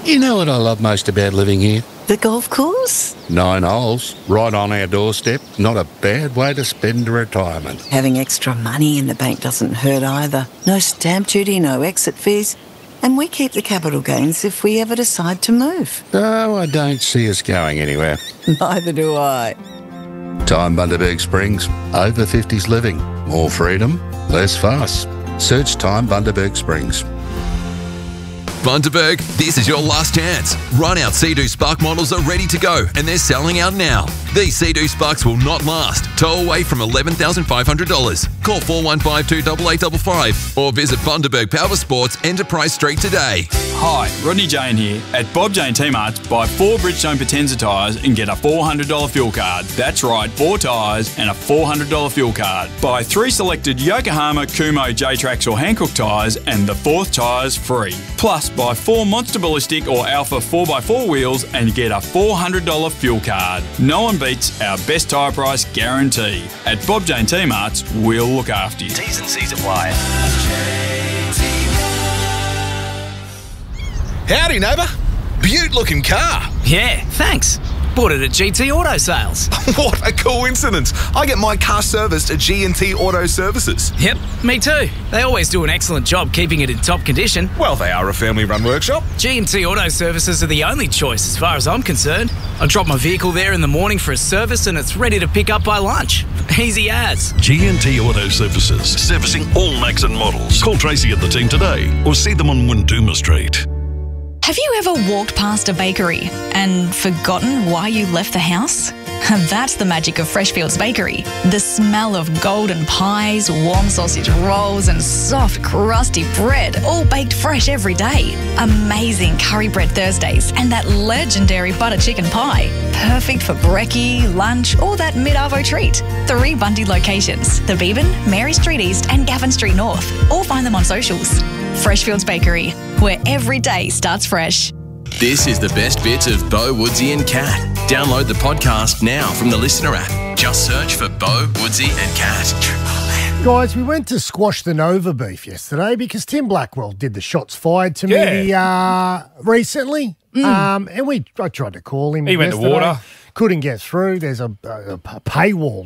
You know what I love most about living here? The golf course? 9 holes, right on our doorstep. Not a bad way to spend a retirement. Having extra money in the bank doesn't hurt either. No stamp duty, no exit fees. And we keep the capital gains if we ever decide to move. No, I don't see us going anywhere. Neither do I. Time Bundaberg Springs. Over 50s living. More freedom, less fuss. Search Time Bundaberg Springs. Bundaberg, this is your last chance. Run-out Sea-Doo Spark models are ready to go and they're selling out now. These Sea-Doo Sparks will not last. Tow away from $11,500. Call 41528855 or visit Bundaberg Power Sports Enterprise Street today. Hi, Rodney Jane here. At Bob Jane T-Marts, buy 4 Bridgestone Potenza tyres and get a $400 fuel card. That's right, 4 tyres and a $400 fuel card. Buy 3 selected Yokohama, Kumho, J-Trax or Hankook tyres and the 4th tyre's free. Plus, buy 4 Monster Ballistic or Alpha 4x4 wheels and get a $400 fuel card. No one beats our best tyre price guarantee. At Bob Jane T-Marts, we'll look after you. T's and C's apply. Howdy, neighbour. Beaut looking car. Yeah, thanks. Bought it at GT Auto Sales. What a coincidence. I get my car serviced at G&T Auto Services. Yep, me too. They always do an excellent job keeping it in top condition. Well, they are a family-run workshop. G&T Auto Services are the only choice as far as I'm concerned. I drop my vehicle there in the morning for a service and it's ready to pick up by lunch. Easy as. G&T Auto Services, servicing all Maxon models. Call Tracy at the team today or see them on Winduma Street. Have you ever walked past a bakery and forgotten why you left the house? That's the magic of Freshfields Bakery. The smell of golden pies, warm sausage rolls and soft, crusty bread, all baked fresh every day. Amazing curry bread Thursdays and that legendary butter chicken pie. Perfect for brekkie, lunch or that mid-arvo treat. 3 Bundy locations, the Beeban, Mary Street East and Gavin Street North. Or find them on socials. Freshfields Bakery, where every day starts fresh. This is the best bits of Bo, Woodsy and Cat. Download the podcast now from the Listener app. Just search for Bo, Woodsy and Cat. Guys, we went to squash the Nova beef yesterday because Tim Blackwell did the shots fired to me recently. And I tried to call him. He went to water. Couldn't get through. There's a paywall